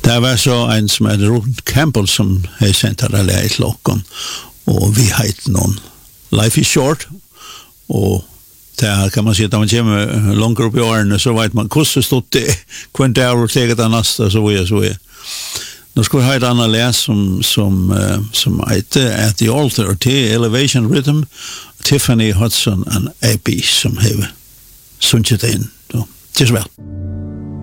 Det var så en som heter Ruth Campbell som har sendt her alle i klokken, og vi heter noen Life is Short, og der kan man si at når man kommer langt opp i årene, så vet man hvordan det stod det, kvart det og teget av næste, så er. Nå skal vi ha et annet les som heter At the Altar, til Elevation Rhythm, Tiffany Hudson and A.B. som har sunget inn. Til så vel.